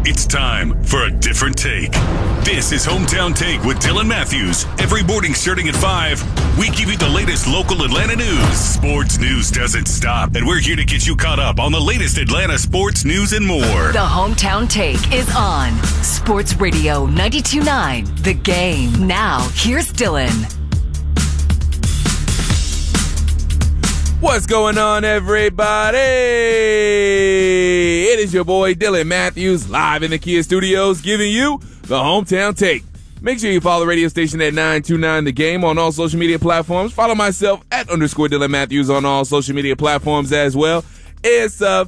It's time for a different take. This is Hometown Take with Dylan Matthews. Every morning starting at 5, we give you the latest local Atlanta news. Sports news doesn't stop, and we're here to get you caught up on the latest Atlanta sports news and more. The Hometown Take is on Sports Radio 92.9 The Game. Now, here's Dylan. What's going on, everybody? It is your boy Dylan Matthews live in the Kia Studios giving you the Hometown Take. Make sure you follow the radio station at 929 The Game on all social media platforms. Follow myself at _Dylan Matthews on all social media platforms as well. It's a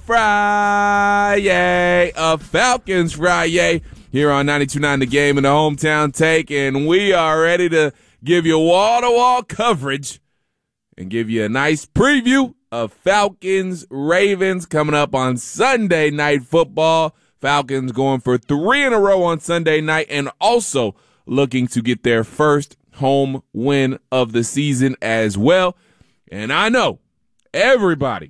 Friday, a Falcons Friday here on 929 The Game and the Hometown Take, and we are ready to give you wall-to-wall coverage and give you a nice preview of Falcons-Ravens coming up on Sunday Night Football. Falcons going for 3 in a row on Sunday night and also looking to get their first home win of the season as well. And I know everybody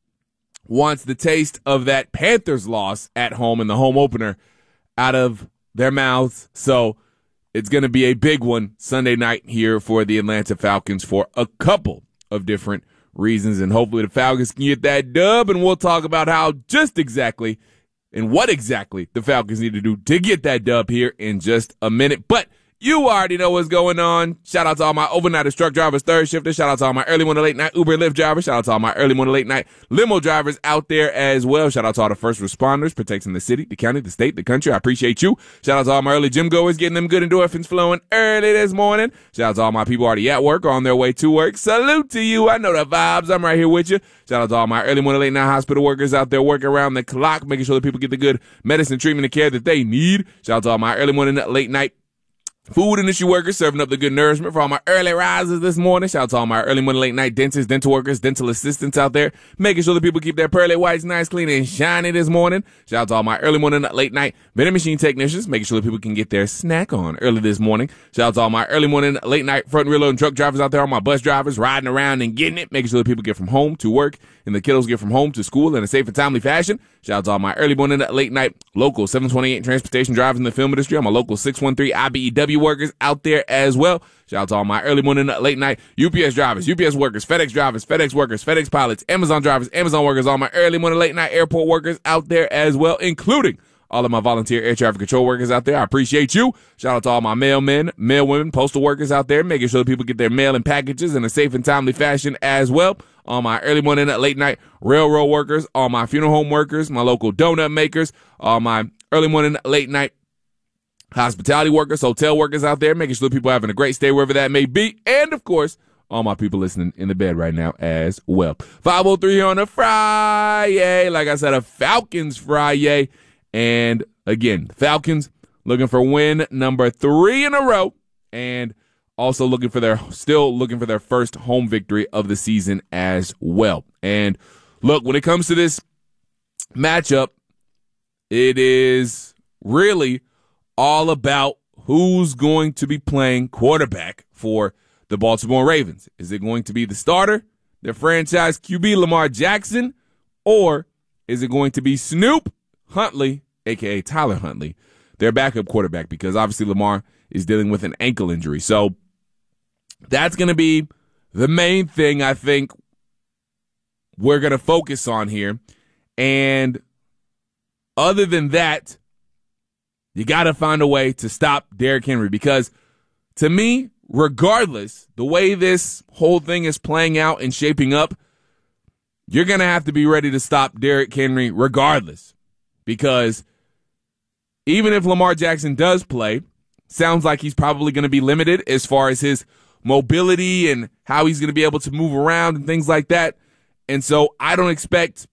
wants the taste of that Panthers loss at home in the home opener out of their mouths. So it's going to be a big one Sunday night here for the Atlanta Falcons for a couple of different reasons, and hopefully the Falcons can get that dub, and we'll talk about how just exactly and what exactly the Falcons need to do to get that dub here in just a minute. But you already know what's going on. Shout out to all my overnighters, truck drivers, third shifters. Shout out to all my early morning, late night Uber Lyft drivers. Shout out to all my early morning, late night limo drivers out there as well. Shout out to all the first responders protecting the city, the county, the state, the country. I appreciate you. Shout out to all my early gym goers getting them good endorphins flowing early this morning. Shout out to all my people already at work or on their way to work. Salute to you. I know the vibes. I'm right here with you. Shout out to all my early morning, late night hospital workers out there working around the clock, making sure that people get the good medicine, treatment, and care that they need. Shout out to all my early morning, late night food industry workers serving up the good nourishment for all my early risers this morning. Shout out to all my early morning, late night dentists, dental workers, dental assistants out there, making sure that people keep their pearly whites nice, clean, and shiny this morning. Shout out to all my early morning, late night vending machine technicians, making sure that people can get their snack on early this morning. Shout out to all my early morning, late night front and rear loading truck drivers out there, all my bus drivers riding around and getting it, making sure that people get from home to work and the kiddos get from home to school in a safe and timely fashion. Shout out to all my early morning, late night local 728 transportation drivers in the film industry, all my local 613 IBEW workers out there as well. Shout out to all my early morning, late night UPS drivers, UPS workers, FedEx drivers, FedEx workers, FedEx pilots, Amazon drivers, Amazon workers, all my early morning, late night airport workers out there as well, including all of my volunteer air traffic control workers out there. I appreciate you. Shout out to all my mailmen, mailwomen, postal workers out there, making sure that people get their mail and packages in a safe and timely fashion as well. All my early morning, late night railroad workers, all my funeral home workers, my local donut makers, all my early morning, late night hospitality workers, hotel workers out there, making sure people are having a great stay wherever that may be. And, of course, all my people listening in the bed right now as well. 5:03 here on a Friday. Like I said, a Falcons Friday. And, again, Falcons looking for win number 3 in a row. And also still looking for their first home victory of the season as well. And, look, when it comes to this matchup, it is really all about who's going to be playing quarterback for the Baltimore Ravens. Is it going to be the starter, their franchise QB Lamar Jackson, or is it going to be Snoop Huntley, a.k.a. Tyler Huntley, their backup quarterback? Because obviously Lamar is dealing with an ankle injury. So that's going to be the main thing I think we're going to focus on here. And other than that, you got to find a way to stop Derrick Henry, because to me, regardless, the way this whole thing is playing out and shaping up, you're going to have to be ready to stop Derrick Henry regardless, because even if Lamar Jackson does play, sounds like he's probably going to be limited as far as his mobility and how he's going to be able to move around and things like that. And so I don't expect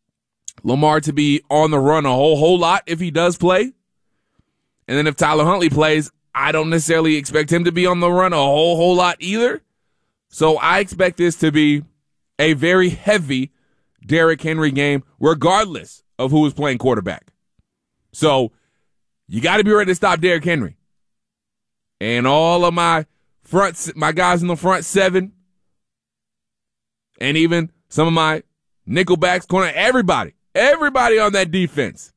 Lamar to be on the run a whole lot if he does play. And then if Tyler Huntley plays, I don't necessarily expect him to be on the run a whole lot either. So I expect this to be a very heavy Derrick Henry game, regardless of who is playing quarterback. So you got to be ready to stop Derrick Henry. And all of my guys in the front seven, and even some of my nickelbacks, corner, everybody on that defense,